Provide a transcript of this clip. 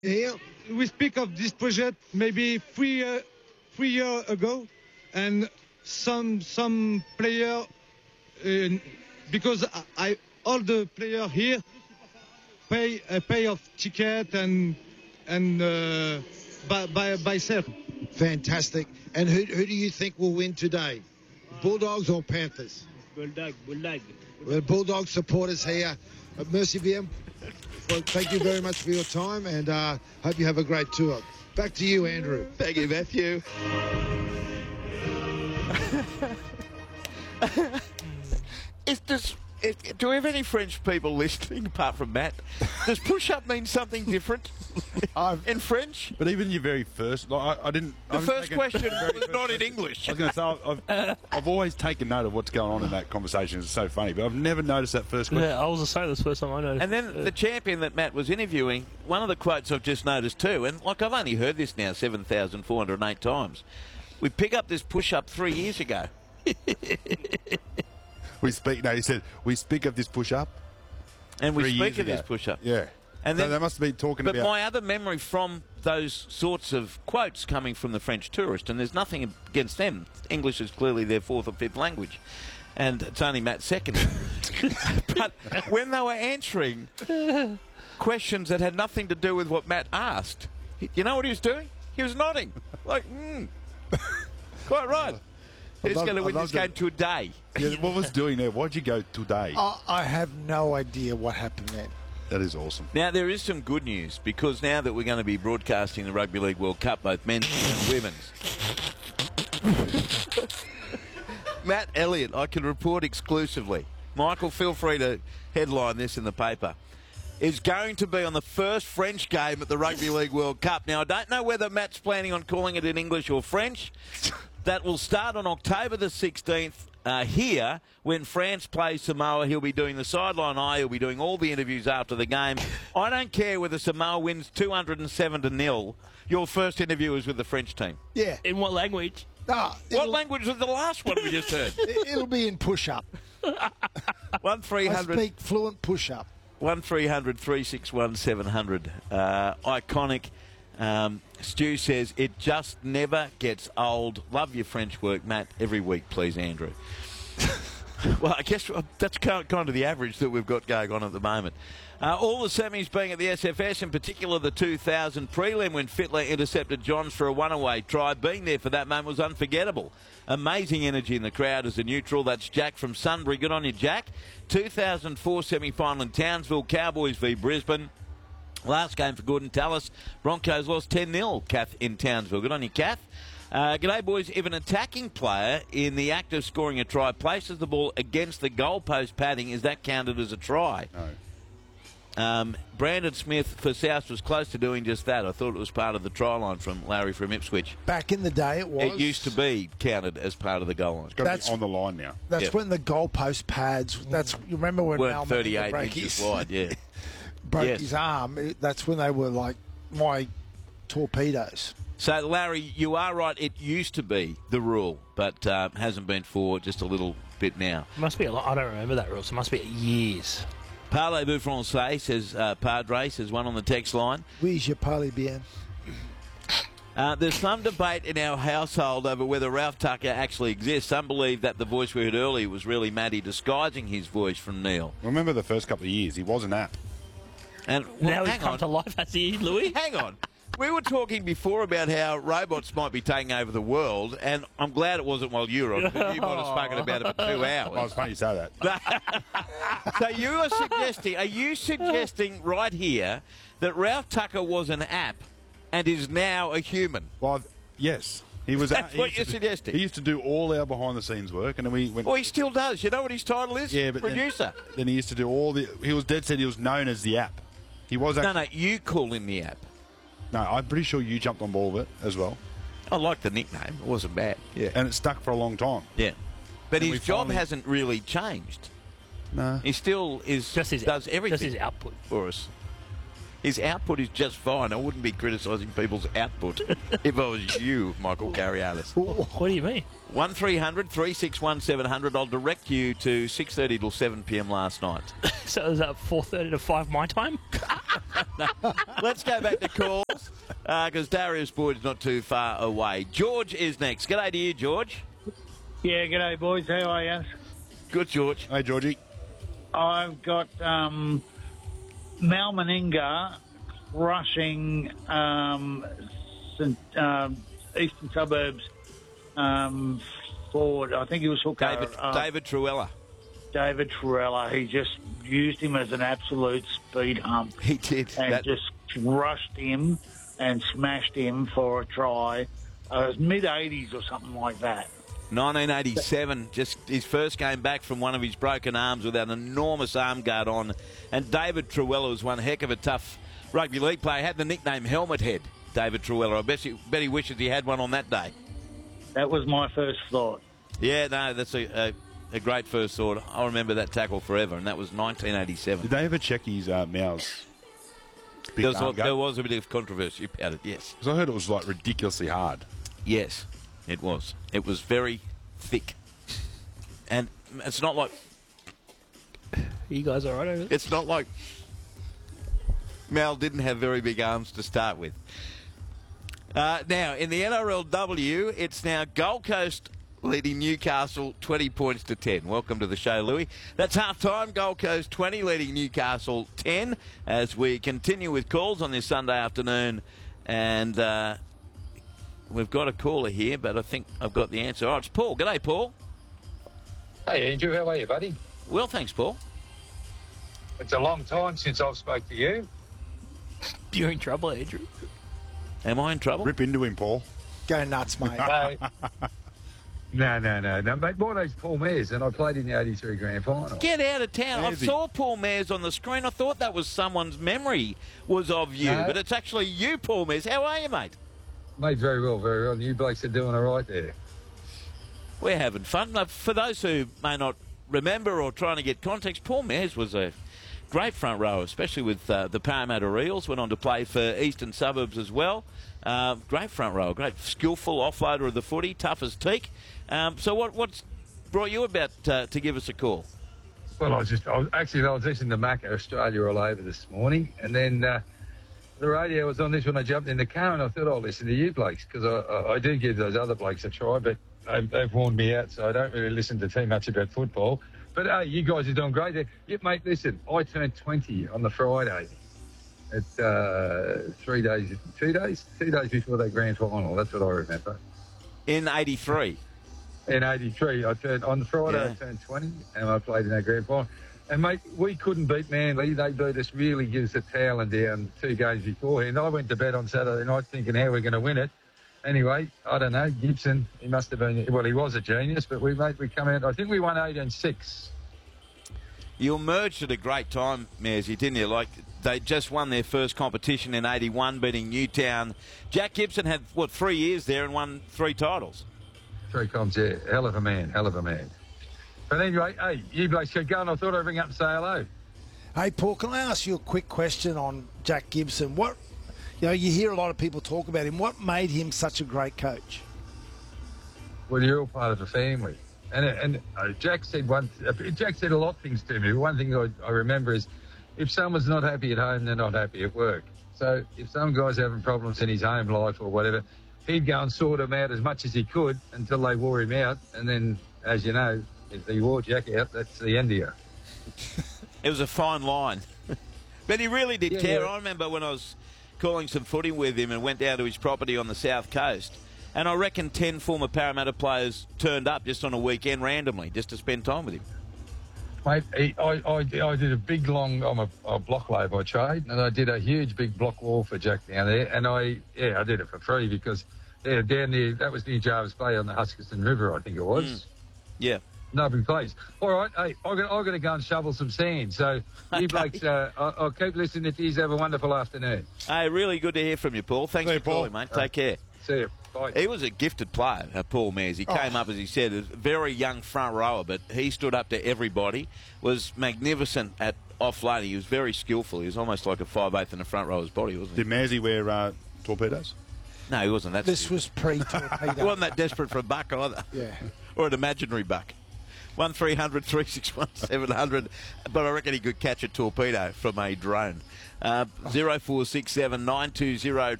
here. We speak of this project maybe 3 years ago, and some player, because I all the player here pay of ticket and by self. Fantastic. And who do you think will win today? Bulldogs or Panthers? Bulldog. Well, Bulldog supporters here. Merci bien. Well, thank you very much for your time, and hope you have a great tour. Back to you, Andrew. Thank you, Matthew. Do we have any French people listening apart from Matt? Does push-up mean something different in French? But even your very first, like, I didn't. The first question was not in English. I was going to say I've always taken note of what's going on in that conversation. It's so funny, but I've never noticed that first question. Yeah, I was the same. That's the first time I noticed. And then the champion that Matt was interviewing, one of the quotes I've just noticed too, and like I've only heard this now 7,408 times. We pick up this push-up 3 years ago. He said, we speak of this push-up. And we 3 years speak of this ago. push-up. Yeah. And so then, they must have been talking but about... my other memory from those sorts of quotes coming from the French tourist, and there's nothing against them. English is clearly their fourth or fifth language. And it's only Matt's second. But when they were answering questions that had nothing to do with what Matt asked, you know what he was doing? He was nodding. Like, quite right. He's going to win this game today. Yeah, what was doing there? Why'd you go today? I have no idea what happened then. That is awesome. Now, there is some good news, because now that we're going to be broadcasting the Rugby League World Cup, both men's and women's, Matt Elliott, I can report exclusively, Michael, feel free to headline this in the paper, is going to be on the first French game at the Rugby League World Cup. Now, I don't know whether Matt's planning on calling it in English or French. That will start on October the 16th here when France plays Samoa. He'll be doing the sideline eye. He'll be doing all the interviews after the game. I don't care whether Samoa wins 207-0. Your first interview is with the French team. Yeah. In what language? What language was the last one we just heard? It'll be in push-up. 1300. I speak fluent push-up. 1300 361 700. Iconic. Stu says, it just never gets old. Love your French work, Matt. Every week, please, Andrew. Well, I guess that's kind of the average that we've got going on at the moment. All the semis being at the SFS, in particular the 2000 prelim when Fittler intercepted Johns for a one-away try. Being there for that moment was unforgettable. Amazing energy in the crowd as a neutral. That's Jack from Sunbury. Good on you, Jack. 2004 semi-final in Townsville, Cowboys v Brisbane. Last game for Gordon Tallis. Broncos lost 10-0, Kath, in Townsville. Good on you, Kath. G'day, boys. If an attacking player in the act of scoring a try places the ball against the goalpost padding, is that counted as a try? No. Brandon Smith for South was close to doing just that. I thought it was part of the try line from Larry from Ipswich. Back in the day, it was. It used to be counted as part of the goal line. It's got to be on the line now. That's Yep. when the goalpost pads. You remember when Weren't Mal 38 broke inches his, wide, yeah. broke Yes. his arm? That's when they were like my torpedoes. So, Larry, you are right. It used to be the rule, but hasn't been for just a little bit now. Must be a lot. I don't remember that rule, so it must be years. Parlez-vous français, says Padre, says one on the text line. Oui, je parle bien. There's some debate in our household over whether Ralph Tucker actually exists. Some believe that the voice we heard earlier was really Matty disguising his voice from Neil. Remember the first couple of years, he was an app. And Now he's hang come on. to life, has he, Louis? Hang on. We were talking before about how robots might be taking over the world, and I'm glad it wasn't while you were on. You might have spoken about it for 2 Oh, hours. it's funny you say that. So are you suggesting right here that Ralph Tucker was an app and is now a human? Well, yes. He was. That's he what used you're to- suggesting. He used to do all our behind-the-scenes work, and then we went... Well, he still does. You know what his title is? Yeah, but Producer. Then he used to do all the... He was dead set. He was known as the app. He was No, actually... you call him the app. No, I'm pretty sure you jumped on board with it as well. I like the nickname. It wasn't bad. Yeah. And it stuck for a long time. Yeah. But And his we job finally- hasn't really changed. No. He still is Just his does everything Just his output. for us. His output is just fine. I wouldn't be criticising people's output if I was you, Michael Carialis. What do you mean? 1300 361 700. I'll direct you to 6:30 till 7 p.m. last night. So is that 4:30 to 5 my time? Let's go back to calls because Darius Boyd's not too far away. George is next. G'day to you, George. Yeah, g'day, boys. How are you? Good, George. Hey, Georgie. I've got Mal Meninga crushing Eastern Suburbs forward. I think he was hooker. David Truella. David Truella. He just used him as an absolute speed hump. He did. And just rushed him and smashed him for a try. It was mid-80s or something like that. 1987, just his first game back from one of his broken arms with an enormous arm guard on. And David Truella was one heck of a tough rugby league player. He had the nickname Helmet Head, David Truella. I bet he wishes he had one on that day. That was my first thought. Yeah, no, that's a great first thought. I remember that tackle forever, and that was 1987. Did they ever check his mouths? There was a bit of controversy about it, yes. Because I heard it was like ridiculously hard. Yes, it was. It was very thick. And it's not like... You guys all right over there? It's not like Mal didn't have very big arms to start with. Now, in the NRLW, it's now Gold Coast leading Newcastle 20 points to 10. Welcome to the show, Louis. That's half-time. Gold Coast 20 leading Newcastle 10 as we continue with calls on this Sunday afternoon. And we've got a caller here, but I think I've got the answer. Oh, it's Paul. G'day, Paul. Hey, Andrew. How are you, buddy? Well, thanks, Paul. It's a long time since I've spoke to you. You're in trouble, Andrew. Am I in trouble? Rip into him, Paul. Go nuts, mate. No, mate. My name's Paul Mears, and I played in the 83 Grand Final. Get out of town. I Easy. saw Paul Mears on the screen. I thought that was someone's memory was of you, No. but it's actually you, Paul Mears. How are you, mate? Mate, very well, very well. You blokes are doing all right there. We're having fun. Now, for those who may not remember or trying to get context, Paul Mears was a great front row, especially with the Parramatta Eels. Went on to play for Eastern Suburbs as well. Great front row, great skillful offloader of the footy, tough as teak. So what's brought you about to give us a call? Well, I was listening to Macca Australia all over this morning, and then the radio was on this when I jumped in the car, and I thought I'll listen to you blokes because I do give those other blokes a try, but they've worn me out, so I don't really listen to too much about football. But you guys are doing great there. Yeah, mate, listen, I turned 20 on the Friday. It's 2 days before that grand final. That's what I remember. In 83. In 83, on the Friday, Yeah. I turned 20, and I played in that grand final. And, mate, we couldn't beat Manly. They beat us, really gives the towel down 2 games beforehand. I went to bed on Saturday night thinking how we're going to win it. Anyway, I don't know, Gibson, he must have been, well, he was a genius, but we come out, I think we won 8-6. You emerged at a great time, Mearsy, didn't you? Like, they just won their first competition in 81, beating Newtown. Jack Gibson had, 3 years there and won 3 titles. 3 comps, yeah. Hell of a man. But anyway, hey, you blokes keep going. I thought I'd ring up and say hello. Hey, Paul, can I ask you a quick question on Jack Gibson? You hear a lot of people talk about him. What made him such a great coach? Well, you're all part of the family. And Jack said a lot of things to me. One thing I remember is if someone's not happy at home, they're not happy at work. So if some guy's having problems in his home life or whatever, he'd go and sort them out as much as he could until they wore him out. And then, as you know, if he wore Jack out, that's the end of you. It was a fine line. But he really did care. Yeah. I remember when I was calling some footy with him and went down to his property on the south coast, and I reckon 10 former Parramatta players turned up just on a weekend randomly just to spend time with him. Mate, I did a big long, I'm a block layer by trade, and I did a huge big block wall for Jack down there, and I did it for free because down there, that was near Jarvis Bay on the Huskisson River, I think it was. Yeah. Lovely place. All right, hey, I've got to go and shovel some sand. So you blokes, I'll keep listening to you. Have a wonderful afternoon. Hey, really good to hear from you, Paul. Thanks See for you, Paul. calling, mate. Take care. See you. spike. He was a gifted player, Paul Mears. He came up, as he said, a very young front rower, but he stood up to everybody, was magnificent at offloading. He was very skillful. He was almost like a 5/8 in the front rower's body, wasn't he? Did Mearsy wear torpedoes? No, he wasn't that This stupid. was pre-torpedo. He wasn't that desperate for a buck either. Yeah. Or an imaginary buck. 1300 361 700, but I reckon he could catch a torpedo from a drone. 0467 920